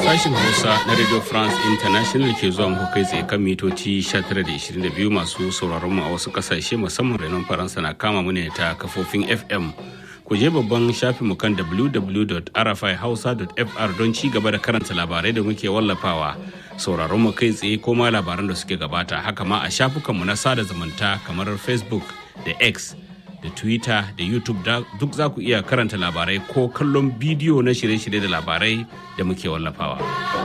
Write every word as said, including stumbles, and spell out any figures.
Sashin Hausa na Radio France International ke zuwa muku kai tsaye kan mitoci sha tara da ishirin da biyu masu sauraron mu a wasu kasashe musamman renon Faransa na kama mu ne ta kafofin F M. Ku je babban shafin mu kan w w w dot r f i hausa dot f r don ci gaba da karanta labarai da muke wallafawa. Sauraron mu kai tsaye ko ma labaran da suke gabata, haka ma a shafukan mu na sada zumunta kamar Facebook da X da Twitter da YouTube duk za ku iya karanta labarai ko kallon bidiyo na shirye-shirye da labarai da muke wallafawa.